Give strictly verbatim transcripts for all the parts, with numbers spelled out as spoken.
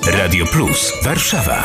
Radio Plus Warszawa.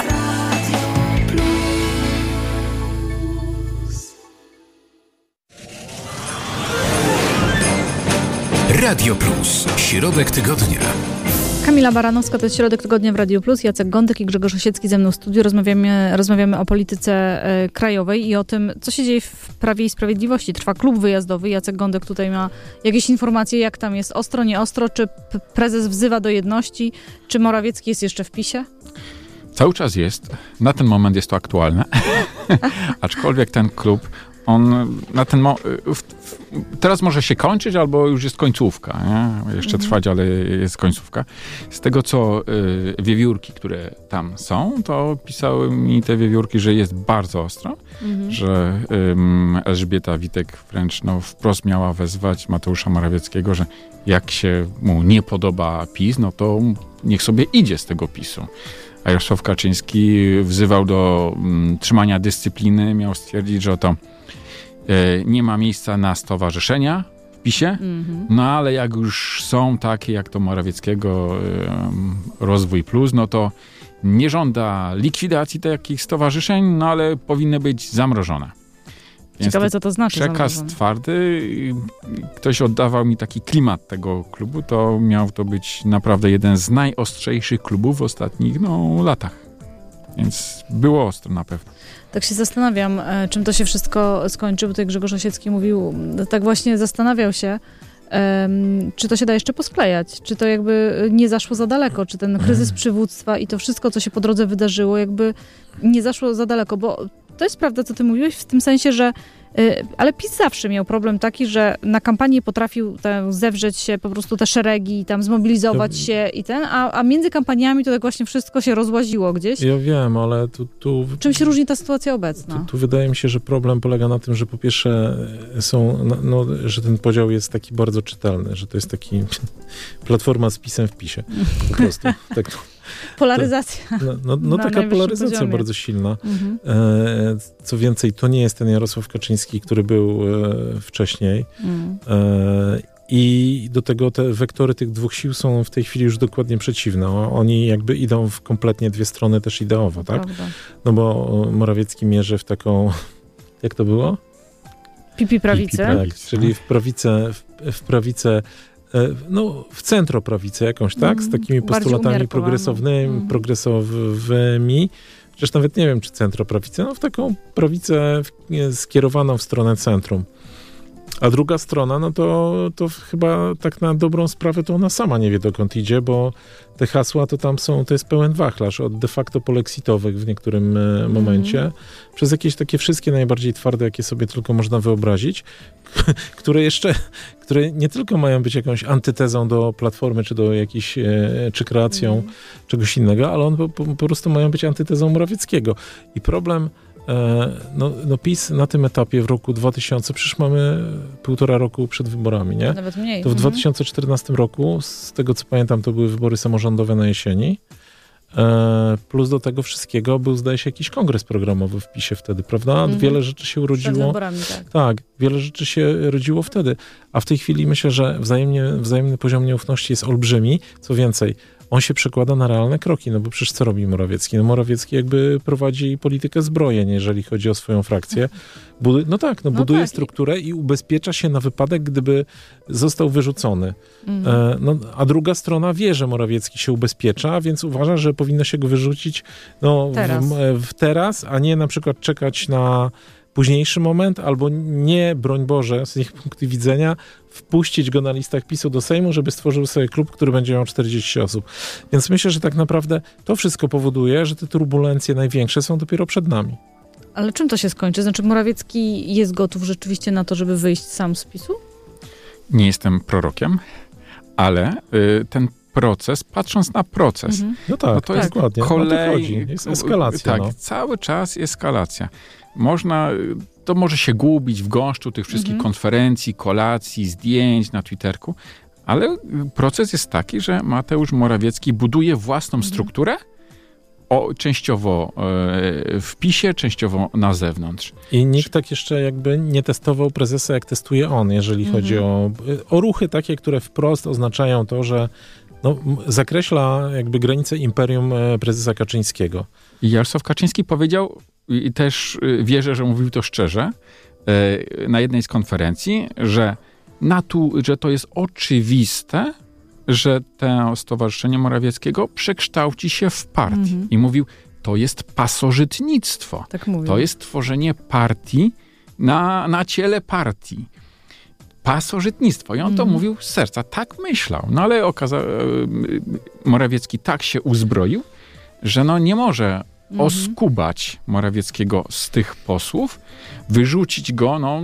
Radio Plus. Środek tygodnia. Kamila Baranowska, to jest Środek Tygodnia w Radiu Plus. Jacek Gądek i Grzegorz Osiecki ze mną w studiu. Rozmawiamy, rozmawiamy o polityce e, krajowej i o tym, co się dzieje w Prawie i Sprawiedliwości. Trwa klub wyjazdowy. Jacek Gądek tutaj ma jakieś informacje, jak tam jest ostro, nie ostro, czy p- prezes wzywa do jedności, czy Morawiecki jest jeszcze w PiSie? Cały czas jest. Na ten moment jest to aktualne. Aczkolwiek ten klub, on na ten mo- w, w, teraz może się kończyć, albo już jest końcówka. Nie? Jeszcze mhm. trwać, ale jest końcówka. Z tego, co y, wiewiórki, które tam są, to pisały mi te wiewiórki, że jest bardzo ostro, mhm. że y, Elżbieta Witek wręcz no, wprost miała wezwać Mateusza Morawieckiego, że jak się mu nie podoba PiS, no to niech sobie idzie z tego PiSu. A Jarosław Kaczyński wzywał do um, trzymania dyscypliny, miał stwierdzić, że to e, nie ma miejsca na stowarzyszenia w PiSie, mm-hmm. no ale jak już są takie jak to Morawieckiego e, Rozwój Plus, no to nie żąda likwidacji takich stowarzyszeń, no ale powinny być zamrożone. Więc ciekawe, co to znaczy. Przekaz zamrożone. Twardy. Ktoś oddawał mi taki klimat tego klubu. To miał to być naprawdę jeden z najostrzejszych klubów w ostatnich no, latach. Więc było ostro na pewno. Tak się zastanawiam, czym to się wszystko skończy, bo tutaj Grzegorz Osiecki mówił, tak właśnie zastanawiał się, Um, czy to się da jeszcze posklejać, czy to jakby nie zaszło za daleko, czy ten kryzys przywództwa i to wszystko, co się po drodze wydarzyło, jakby nie zaszło za daleko, bo to jest prawda, co ty mówiłeś, w tym sensie, że y, ale PiS zawsze miał problem taki, że na kampanię potrafił tam zewrzeć się po prostu te szeregi, tam zmobilizować to... się i ten, a, a między kampaniami to tak właśnie wszystko się rozłaziło gdzieś. Ja wiem, ale tu... tu czym się różni ta sytuacja obecna? Tu, tu wydaje mi się, że problem polega na tym, że po pierwsze są, no, no, że ten podział jest taki bardzo czytelny, że to jest taki platforma z PiSem w PiSie. Po prostu. Tak to... Polaryzacja. To, no no, no taka polaryzacja poziomie. Bardzo silna. Mhm. E, co więcej, to nie jest ten Jarosław Kaczyński, który był e, wcześniej. Mhm. E, I do tego te wektory tych dwóch sił są w tej chwili już dokładnie przeciwne. Oni jakby idą w kompletnie dwie strony też ideowo, tak? Prawda. No bo Morawiecki mierzy w taką... Jak to było? Pipi prawicę. Tak, czyli w prawicę... W, w prawicę no, w centroprawicę jakąś, tak? Z takimi postulatami progresywnymi, mm. progresowymi. Chociaż nawet nie wiem, czy centroprawicę. No, w taką prawicę skierowaną w stronę centrum. A druga strona, no to, to chyba tak na dobrą sprawę to ona sama nie wie, dokąd idzie, bo te hasła to tam są, to jest pełen wachlarz od de facto polexitowych w niektórym mm. momencie, przez jakieś takie wszystkie najbardziej twarde, jakie sobie tylko można wyobrazić, które jeszcze, które nie tylko mają być jakąś antytezą do Platformy, czy do jakiejś, czy kreacją mm. czegoś innego, ale one po, po, po prostu mają być antytezą Morawieckiego. I problem No, no PiS na tym etapie w roku dwa tysiące, przecież mamy półtora roku przed wyborami, nie? Nawet mniej. To w mhm. dwa tysiące czternastym roku, z tego co pamiętam, to były wybory samorządowe na jesieni. E, plus do tego wszystkiego był, zdaje się, jakiś kongres programowy w PiSie wtedy, prawda? Mhm. Wiele rzeczy się urodziło. Przed wyborami, tak. Tak, wiele rzeczy się rodziło wtedy. A w tej chwili myślę, że wzajemnie, wzajemny poziom nieufności jest olbrzymi. Co więcej, on się przekłada na realne kroki, no bo przecież co robi Morawiecki? No Morawiecki jakby prowadzi politykę zbrojeń, jeżeli chodzi o swoją frakcję. Budu- no tak, no, no buduje tak. strukturę i ubezpiecza się na wypadek, gdyby został wyrzucony. Mm. E, no, a druga strona wie, że Morawiecki się ubezpiecza, więc uważa, że powinno się go wyrzucić no, teraz. W, w teraz, a nie na przykład czekać na późniejszy moment, albo nie, broń Boże, z ich punktu widzenia, wpuścić go na listach PiSu do Sejmu, żeby stworzył sobie klub, który będzie miał czterdzieści osób. Więc myślę, że tak naprawdę to wszystko powoduje, że te turbulencje największe są dopiero przed nami. Ale czym to się skończy? Znaczy Morawiecki jest gotów rzeczywiście na to, żeby wyjść sam z PiSu? Nie jestem prorokiem, ale y, ten proces, patrząc na proces, mhm. no tak, no to tak. jest dokładnie. kolej, o to chodzi. Jest eskalacja. Tak, no. cały czas eskalacja. Można, to może się gubić w gąszczu tych wszystkich mhm. konferencji, kolacji, zdjęć na Twitterku, ale proces jest taki, że Mateusz Morawiecki buduje własną mhm. strukturę, o, częściowo e, w PiSie, częściowo na zewnątrz. I nikt tak jeszcze jakby nie testował prezesa, jak testuje on, jeżeli mhm. chodzi o, o ruchy takie, które wprost oznaczają to, że no, zakreśla jakby granice imperium prezesa Kaczyńskiego. I Jarosław Kaczyński powiedział, i też wierzę, że mówił to szczerze, na jednej z konferencji, że, natu, że to jest oczywiste, że to Stowarzyszenie Morawieckiego przekształci się w partię. Mhm. I mówił, to jest pasożytnictwo. Tak mówił. To jest tworzenie partii na, na ciele partii. Pasożytnictwo. I on mhm. to mówił z serca. Tak myślał. No ale okaza- Morawiecki tak się uzbroił, że no nie może mhm. oskubać Morawieckiego z tych posłów, wyrzucić go, no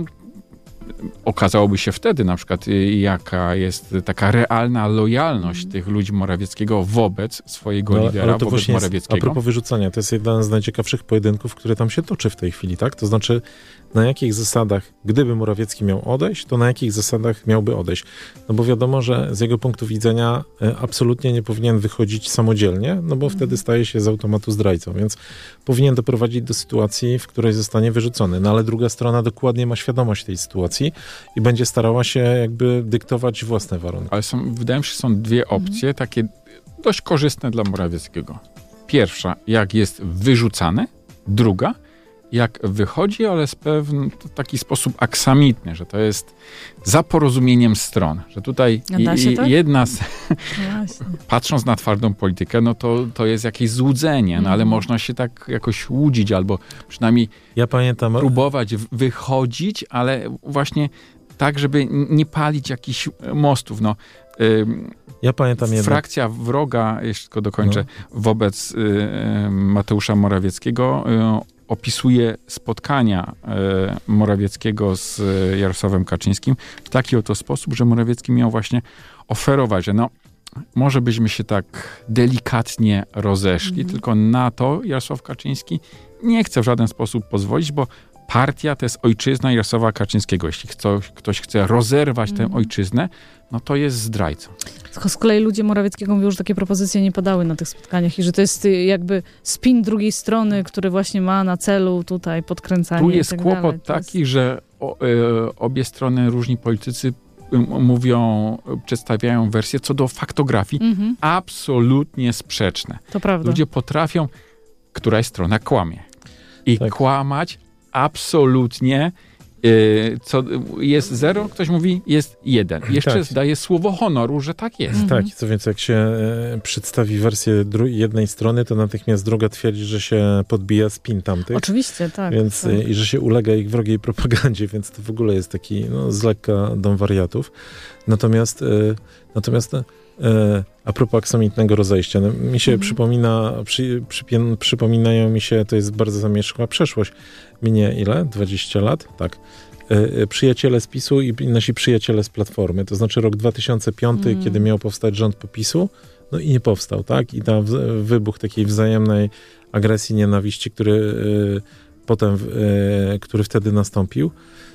okazałoby się wtedy na przykład, jaka jest taka realna lojalność mm. tych ludzi Morawieckiego wobec swojego no, lidera, wobec Morawieckiego. Jest, a propos wyrzucania, to jest jeden z najciekawszych pojedynków, które tam się toczy w tej chwili, tak? To znaczy, na jakich zasadach, gdyby Morawiecki miał odejść, to na jakich zasadach miałby odejść? No bo wiadomo, że z jego punktu widzenia absolutnie nie powinien wychodzić samodzielnie, no bo mm. wtedy staje się z automatu zdrajcą, więc powinien doprowadzić do sytuacji, w której zostanie wyrzucony. No ale druga strona dokładnie ma świadomość tej sytuacji i będzie starała się jakby dyktować własne warunki. Ale są, wydaje mi się, że są dwie opcje, mhm. takie dość korzystne dla Morawieckiego. Pierwsza, jak jest wyrzucany. Druga, jak wychodzi, ale w pewien taki sposób aksamitny, że to jest za porozumieniem stron. Że tutaj i, tak? jedna z... patrząc na twardą politykę, no to, to jest jakieś złudzenie, no ale mm. można się tak jakoś łudzić, albo przynajmniej ja pamiętam... próbować wychodzić, ale właśnie tak, żeby nie palić jakichś mostów. No, ja pamiętam frakcja jednak. wroga, jeśli tylko dokończę, no. wobec y, Mateusza Morawieckiego y, opisuje spotkania e, Morawieckiego z e, Jarosławem Kaczyńskim w taki oto sposób, że Morawiecki miał właśnie oferować, że no, może byśmy się tak delikatnie rozeszli, mm. tylko na to Jarosław Kaczyński nie chce w żaden sposób pozwolić, bo partia to jest ojczyzna Jarosława Kaczyńskiego. Jeśli ktoś, ktoś chce rozerwać mm. tę ojczyznę, no to jest zdrajcą. Z kolei ludzie Morawieckiego mówią, że takie propozycje nie padały na tych spotkaniach i że to jest jakby spin drugiej strony, który właśnie ma na celu tutaj podkręcanie. Tu jest i tak kłopot dalej. taki, jest... że o, y, obie strony, różni politycy y, mówią, przedstawiają wersje co do faktografii mm-hmm. absolutnie sprzeczne. To prawda. Ludzie potrafią, któraś strona kłamie. I tak. kłamać absolutnie, yy, co jest zero, ktoś mówi jest jeden. Jeszcze tak. daje słowo honoru, że tak jest. Mhm. Tak, co więc jak się e, przedstawi wersję dru- jednej strony, to natychmiast druga twierdzi, że się podbija spin tamtych. Oczywiście, tak. Więc, tak. E, I że się ulega ich wrogiej propagandzie, więc to w ogóle jest taki no, z lekka dom wariatów. Natomiast, e, natomiast e, a propos aksamitnego rozejścia, no, mi się mhm. przypomina, przy, przypie, przypominają mi się, to jest bardzo zamierzchła przeszłość. Minie ile? dwadzieścia lat? Tak. E, przyjaciele z PiSu i nasi przyjaciele z Platformy. To znaczy rok dwa tysiące piąty, mm. kiedy miał powstać rząd po PiSu, no i nie powstał, tak? I tam wybuch takiej wzajemnej agresji, nienawiści, który e, potem, e, który wtedy nastąpił.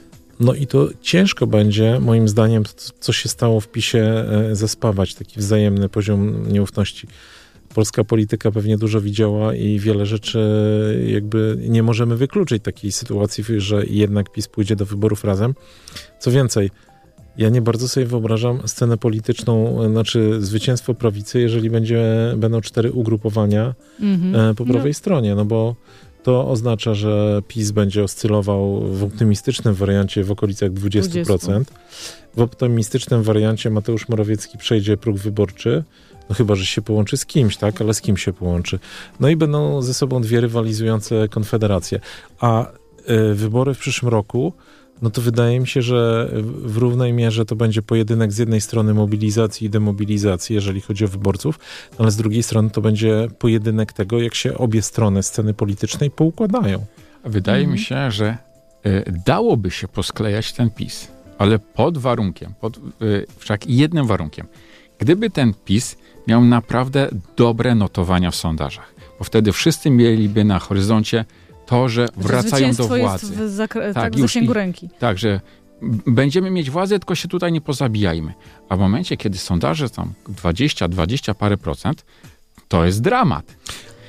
No i to ciężko będzie, moim zdaniem, to, co się stało w PiSie, e, zespawać taki wzajemny poziom nieufności. Polska polityka pewnie dużo widziała i wiele rzeczy jakby nie możemy wykluczyć takiej sytuacji, że jednak PiS pójdzie do wyborów razem. Co więcej, ja nie bardzo sobie wyobrażam scenę polityczną, znaczy zwycięstwo prawicy, jeżeli będzie, będą cztery ugrupowania mm-hmm. po prawej no. stronie, no bo to oznacza, że PiS będzie oscylował w optymistycznym wariancie w okolicach dwadzieścia procent. W optymistycznym wariancie Mateusz Morawiecki przejdzie próg wyborczy, no chyba, że się połączy z kimś, tak? Ale z kim się połączy? No i będą ze sobą dwie rywalizujące konfederacje. A y, wybory w przyszłym roku, no to wydaje mi się, że w równej mierze to będzie pojedynek z jednej strony mobilizacji i demobilizacji, jeżeli chodzi o wyborców, ale z drugiej strony to będzie pojedynek tego, jak się obie strony sceny politycznej poukładają. Wydaje mhm. mi się, że y, dałoby się posklejać ten PiS, ale pod warunkiem, pod y, wszak jednym warunkiem. Gdyby ten PiS miał naprawdę dobre notowania w sondażach, bo wtedy wszyscy mieliby na horyzoncie to, że wracają do władzy. Jest w, zakre- tak, tak, w zasięgu ręki. Tak, że będziemy mieć władzę, tylko się tutaj nie pozabijajmy. A w momencie, kiedy sondaże tam dwadzieścia, dwadzieścia parę procent, to jest dramat.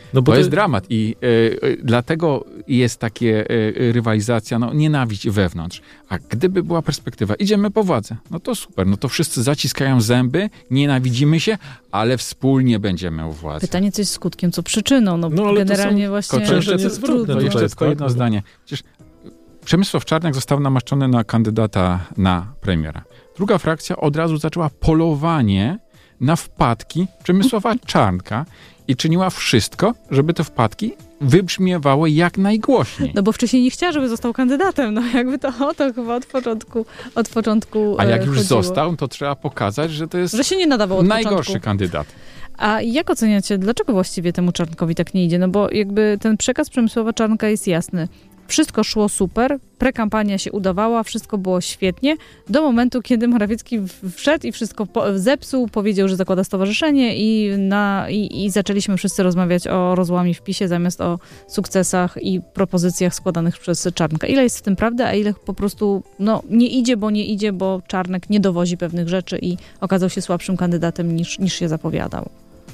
No bo to to jest dramat i y, dlatego jest takie y, rywalizacja, no nienawiść wewnątrz. A gdyby była perspektywa, idziemy po władzę, no to super, no to wszyscy zaciskają zęby, nienawidzimy się, ale wspólnie będziemy u władzy. Pytanie, co jest skutkiem, co przyczyną, no, No, ale generalnie to właśnie... Tylko jeszcze, jest zwrotne to jeszcze jest, tylko tak? jedno zdanie. Przecież Przemysław Czarnek został namaszczony na kandydata na premiera. Druga frakcja od razu zaczęła polowanie na wpadki Przemysława Czarnka i czyniła wszystko, żeby te wpadki wybrzmiewały jak najgłośniej. No bo wcześniej nie chciała, żeby został kandydatem. No jakby to o to chyba od początku od początku A jak e, już chodziło. został, to trzeba pokazać, że to jest Że się nie nadawał od najgorszy początku. kandydat. A jak oceniacie, dlaczego właściwie temu Czarnkowi tak nie idzie? No bo jakby ten przekaz Przemysława Czarnka jest jasny. Wszystko szło super, prekampania się udawała, wszystko było świetnie, do momentu, kiedy Morawiecki wszedł i wszystko po- zepsuł, powiedział, że zakłada stowarzyszenie i, na, i, i zaczęliśmy wszyscy rozmawiać o rozłamie w PiSie zamiast o sukcesach i propozycjach składanych przez Czarnka. Ile jest w tym prawdy, a ile po prostu no, nie idzie, bo nie idzie, bo Czarnek nie dowozi pewnych rzeczy i okazał się słabszym kandydatem niż, niż się zapowiadał.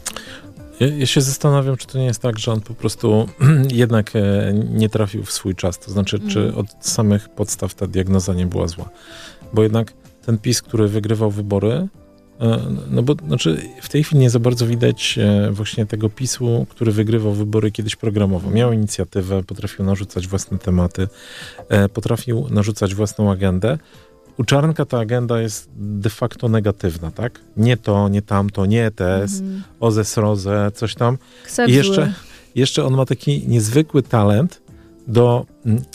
Ja, ja się zastanawiam, czy to nie jest tak, że on po prostu jednak e, nie trafił w swój czas. To znaczy, mm. czy od samych podstaw ta diagnoza nie była zła. Bo jednak ten PiS, który wygrywał wybory, e, no bo znaczy w tej chwili nie za bardzo widać e, właśnie tego PiSu, który wygrywał wybory kiedyś programowo. Miał inicjatywę, potrafił narzucać własne tematy, e, potrafił narzucać własną agendę. U Czarnka ta agenda jest de facto negatywna, tak? Nie to, nie tamto, nie E T S, mm. O Z E S R O Z E, coś tam. Ksep I jeszcze, zły. jeszcze on ma taki niezwykły talent do,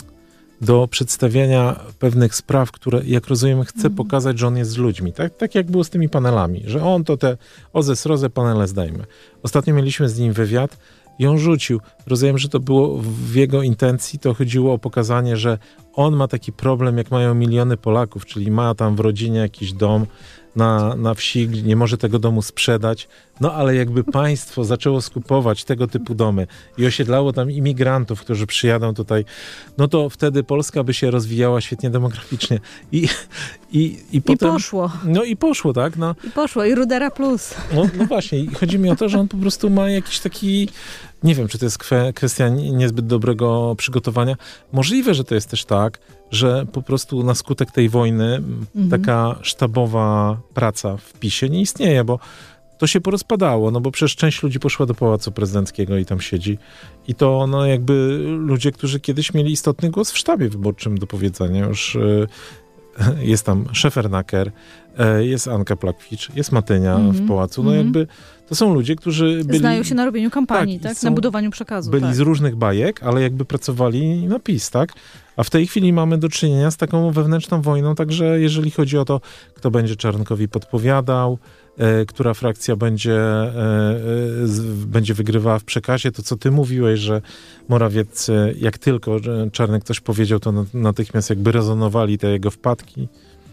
do przedstawiania pewnych spraw, które, jak rozumiem, chce mm. pokazać, że on jest z ludźmi. Tak, tak jak było z tymi panelami, że on to te O Z E S R O Z E panele zdajmy. Ostatnio mieliśmy z nim wywiad i on rzucił. Rozumiem, że to było w jego intencji, to chodziło o pokazanie, że on ma taki problem, jak mają miliony Polaków, czyli ma tam w rodzinie jakiś dom na, na wsi, nie może tego domu sprzedać, no ale jakby państwo zaczęło skupować tego typu domy i osiedlało tam imigrantów, którzy przyjadą tutaj, no to wtedy Polska by się rozwijała świetnie demograficznie. I, i, i, potem, I poszło. No i poszło, tak? No, I poszło. I Rudera plus. no, no właśnie. I chodzi mi o to, że on po prostu ma jakiś taki... Nie wiem, czy to jest kwe- kwestia niezbyt dobrego przygotowania. Możliwe, że to jest też tak, że po prostu na skutek tej wojny mhm. taka sztabowa praca w PiSie nie istnieje, bo to się porozpadało, no bo przecież część ludzi poszła do Pałacu Prezydenckiego i tam siedzi. I to no jakby ludzie, którzy kiedyś mieli istotny głos w sztabie wyborczym do powiedzenia. Już y, jest tam Szefernaker, y, jest Anka Plakwicz, jest Matynia mm-hmm. w Pałacu. No mm-hmm. jakby to są ludzie, którzy byli... Znają się na robieniu kampanii, tak? tak? Na budowaniu przekazu. Byli tak. z różnych bajek, ale jakby pracowali na PiS, tak? A w tej chwili mamy do czynienia z taką wewnętrzną wojną, także jeżeli chodzi o to, kto będzie Czarnkowi podpowiadał, e, która frakcja będzie, e, e, z, będzie wygrywała w przekazie, to co ty mówiłeś, że Morawieccy, jak tylko Czarnek coś powiedział, to natychmiast jakby rezonowali te jego wpadki.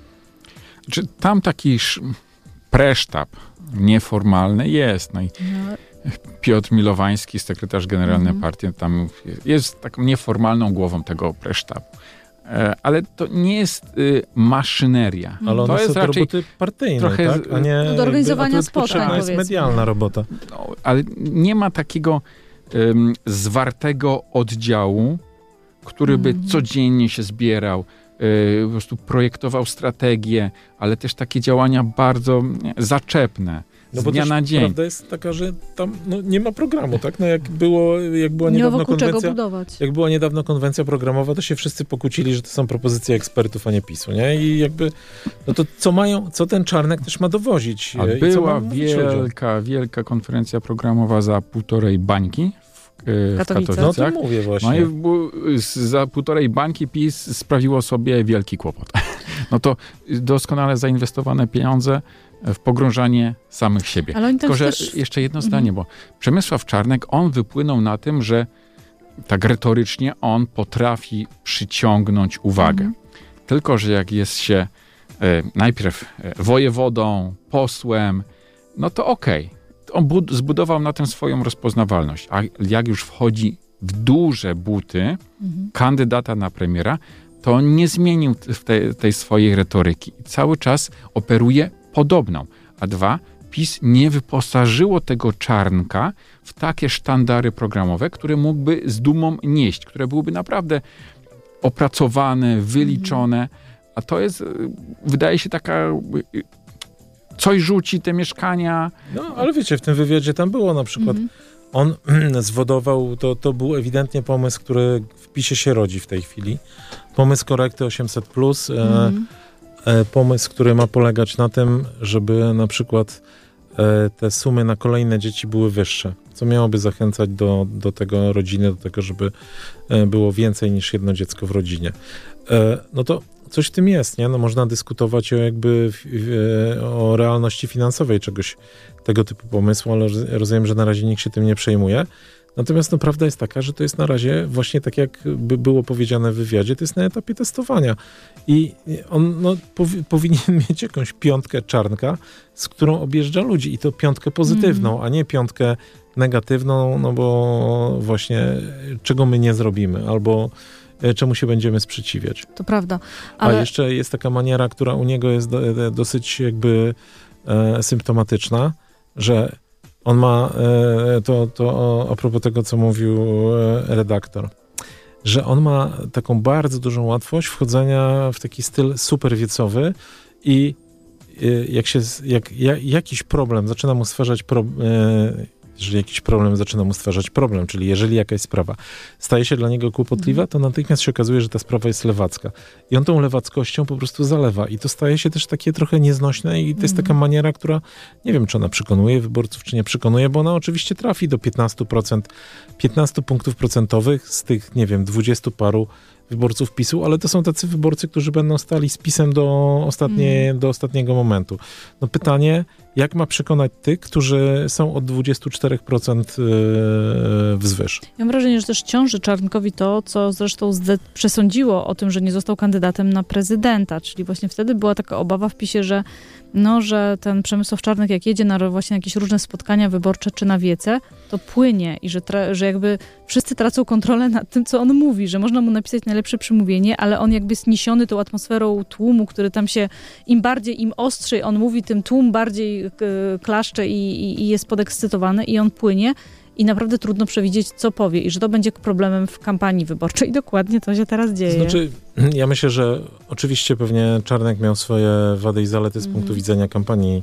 Czy tam taki sz... presztab nieformalny jest. No i no. Piotr Milowański, sekretarz generalny mm-hmm. partii, tam jest taką nieformalną głową tego presztabu. E, ale to nie jest y, maszyneria. Ale one to jest są raczej roboty partyjne, trochę, tak? A nie, no do organizowania spotkań, to jest medialna robota. No, ale nie ma takiego um, zwartego oddziału, który by mm-hmm. codziennie się zbierał, y, po prostu projektował strategię, ale też takie działania bardzo nie, zaczepne. No z bo dnia też na dzień. Prawda jest taka, że tam no, nie ma programu, tak? No jak było, jak była niedawno nie wokół konwencja, czego budować. Jak była niedawno konwencja programowa, to się wszyscy pokłócili, że to są propozycje ekspertów, a nie PiSu, nie? I jakby, no to co mają, co ten Czarnek też ma dowozić? A i była co wielka, wielka konferencja programowa za półtorej bańki w, w Katowice. Katowicach. No to mówię właśnie. No i w, za półtorej bańki PiS sprawiło sobie wielki kłopot. No to doskonale zainwestowane pieniądze w pogrążanie samych siebie. Ale oni Tylko, że też... jeszcze jedno zdanie, bo Przemysław Czarnek, on wypłynął na tym, że tak retorycznie on potrafi przyciągnąć uwagę. Mhm. Tylko, że jak jest się e, najpierw e, wojewodą, posłem, no to okej. Okay. On bud- zbudował na tym swoją rozpoznawalność. A jak już wchodzi w duże buty mhm. kandydata na premiera, to on nie zmienił tej, tej swojej retoryki. Cały czas operuje podobną. A dwa, PiS nie wyposażyło tego Czarnka w takie sztandary programowe, które mógłby z dumą nieść, które byłyby naprawdę opracowane, wyliczone, a to jest, wydaje się, taka coś rzuci, te mieszkania. No, ale wiecie, w tym wywiadzie tam było na przykład, mm-hmm. on zwodował, to, to był ewidentnie pomysł, który w PiSie się rodzi w tej chwili. Pomysł korekty osiemset plus, mm-hmm. e, e, pomysł, który ma polegać na tym, żeby na przykład e, te sumy na kolejne dzieci były wyższe, co miałoby zachęcać do, do tego rodziny, do tego, żeby e, było więcej niż jedno dziecko w rodzinie. E, no to coś w tym jest, nie? No można dyskutować o jakby o realności finansowej czegoś tego typu pomysłu, ale rozumiem, że na razie nikt się tym nie przejmuje. Natomiast no, prawda jest taka, że to jest na razie właśnie tak, jak by było powiedziane w wywiadzie, to jest na etapie testowania. I on no, powi- powinien mieć jakąś piątkę Czarnka, z którą objeżdża ludzi. I to piątkę pozytywną, mm. a nie piątkę negatywną, no bo właśnie czego my nie zrobimy, albo czemu się będziemy sprzeciwiać. To prawda. Ale... A jeszcze jest taka maniera, która u niego jest do, dosyć jakby e, symptomatyczna, że on ma, e, to, to a propos tego, co mówił e, redaktor, że on ma taką bardzo dużą łatwość wchodzenia w taki styl super wiecowy i e, jak się, jak, jak jakiś problem zaczyna mu stwarzać pro, e, jeżeli jakiś problem zaczyna mu stwarzać problem, czyli jeżeli jakaś sprawa staje się dla niego kłopotliwa, to natychmiast się okazuje, że ta sprawa jest lewacka. I on tą lewackością po prostu zalewa. I to staje się też takie trochę nieznośne i to jest taka maniera, która, nie wiem, czy ona przekonuje wyborców, czy nie przekonuje, bo ona oczywiście trafi do piętnastu procent, piętnastu punktów procentowych z tych, nie wiem, dwudziestu paru wyborców PiSu, ale to są tacy wyborcy, którzy będą stali z PiSem do, ostatnie, mm. do ostatniego momentu. No pytanie, jak ma przekonać tych, którzy są od dwudziestu czterech procent wzwyż? Ja mam wrażenie, że też ciąży Czarnkowi to, co zresztą zde- przesądziło o tym, że nie został kandydatem na prezydenta, czyli właśnie wtedy była taka obawa w PiSie, że no, że ten Przemysław Czarnek, jak jedzie na właśnie jakieś różne spotkania wyborcze czy na wiece, to płynie i że, tra- że jakby wszyscy tracą kontrolę nad tym, co on mówi, że można mu napisać najlepsze przemówienie, ale on jakby jest niesiony tą atmosferą tłumu, który tam się, im bardziej, im ostrzej on mówi, tym tłum bardziej y, klaszcze i, i, i jest podekscytowany i on płynie i naprawdę trudno przewidzieć, co powie i że to będzie problemem w kampanii wyborczej. I dokładnie to się teraz dzieje. Znaczy, ja myślę, że oczywiście pewnie Czarnek miał swoje wady i zalety z mm. punktu widzenia kampanii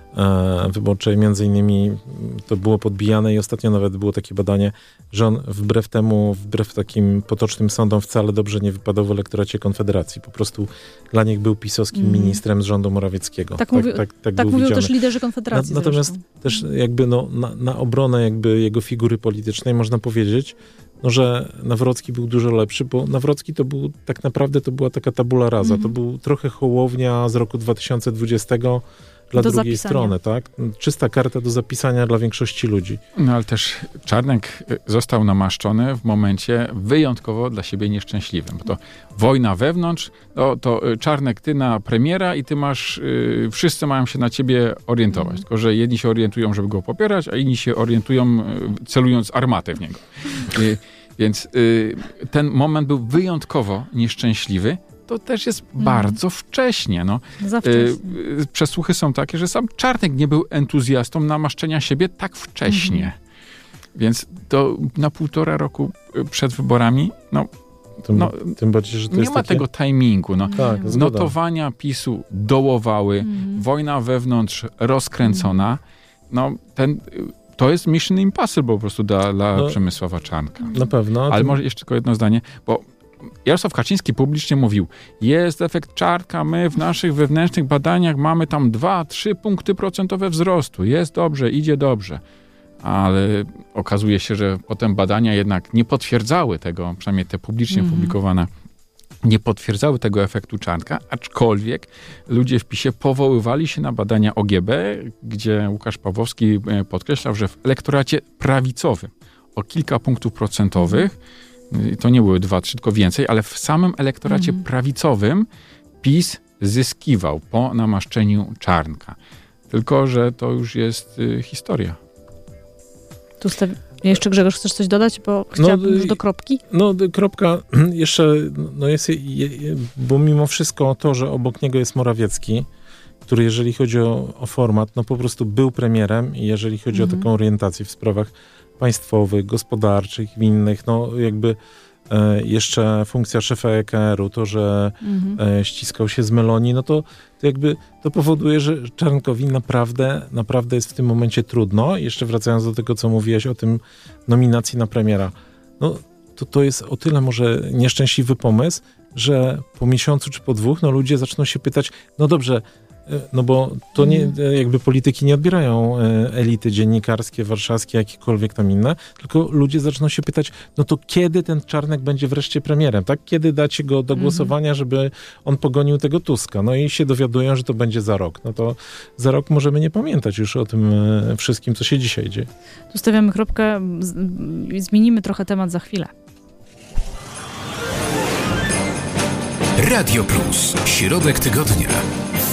e, wyborczej. Między innymi to było podbijane i ostatnio nawet było takie badanie, że on wbrew temu, wbrew takim potocznym sądom wcale dobrze nie wypadał w elektoracie Konfederacji. Po prostu dla nich był pisowskim mm. ministrem z rządu Morawieckiego. Tak, mówi, tak, tak, tak, tak mówią widziany. Też liderzy Konfederacji. Na, natomiast zresztą. też jakby no, na, na obronę jakby jego figury politycznej można powiedzieć, no, że Nawrocki był dużo lepszy, bo Nawrocki to był, tak naprawdę to była taka tabula rasa. Mm. To był trochę Hołownia z roku dwa tysiące dwudziestego dla do drugiej zapisania. strony, tak? Czysta karta do zapisania dla większości ludzi. No ale też Czarnek został namaszczony w momencie wyjątkowo dla siebie nieszczęśliwym. Bo to wojna wewnątrz, no, to Czarnek, ty na premiera i ty masz, yy, wszyscy mają się na ciebie orientować. Mm. Tylko, że jedni się orientują, żeby go popierać, a inni się orientują, yy, celując armatę w niego. Yy, więc yy, ten moment był wyjątkowo nieszczęśliwy. To też jest mm. bardzo wcześnie. No. Za wcześnie. Y, przesłuchy są takie, że sam Czarnek nie był entuzjastą namaszczenia siebie tak wcześnie. Mm. Więc to na półtora roku przed wyborami, no, tym, no tym bardziej, że to nie jest ma takie... tego timingu. No. Tak, notowania PiSu dołowały, mm. wojna wewnątrz rozkręcona. Mm. No, ten... To jest mission impossible po prostu dla, dla no, Przemysława Czarnka. Na pewno. Ale tym... może jeszcze tylko jedno zdanie, bo Jarosław Kaczyński publicznie mówił, jest efekt Czarnka, my w naszych wewnętrznych badaniach mamy tam dwa trzy punkty procentowe wzrostu, jest dobrze, idzie dobrze. Ale okazuje się, że potem badania jednak nie potwierdzały tego, przynajmniej te publicznie mm-hmm. publikowane, nie potwierdzały tego efektu Czarnka, aczkolwiek ludzie w PiSie powoływali się na badania O G B, gdzie Łukasz Pawłowski podkreślał, że w elektoracie prawicowym o kilka punktów procentowych, to nie były dwa, trzy, tylko więcej, ale w samym elektoracie mm. prawicowym PiS zyskiwał po namaszczeniu Czarnka. Tylko, że to już jest y, historia. Tu stawi- jeszcze Grzegorz, chcesz coś dodać? Bo chciałabym no, już do kropki. No, kropka jeszcze, no jest, bo mimo wszystko to, że obok niego jest Morawiecki, który jeżeli chodzi o, o format, no po prostu był premierem i jeżeli chodzi mhm. o taką orientację w sprawach państwowych, gospodarczych, innych, no jakby e, jeszcze funkcja szefa E K R-u, to, że mhm. e, ściskał się z Meloni, no to, to jakby to powoduje, że Czarnkowi naprawdę, naprawdę jest w tym momencie trudno. I jeszcze wracając do tego, co mówiłeś o tym nominacji na premiera, no to to jest o tyle może nieszczęśliwy pomysł, że po miesiącu czy po dwóch, no ludzie zaczną się pytać, no dobrze, no bo to nie, jakby polityki nie odbierają elity dziennikarskie, warszawskie, jakiekolwiek tam inne, tylko ludzie zaczną się pytać, no to kiedy ten Czarnek będzie wreszcie premierem, tak? Kiedy dacie go do głosowania, żeby on pogonił tego Tuska? No i się dowiadują, że to będzie za rok. No to za rok możemy nie pamiętać już o tym wszystkim, co się dzisiaj dzieje. Tu stawiamy kropkę, zmienimy trochę temat za chwilę. Radio Plus. Środek tygodnia.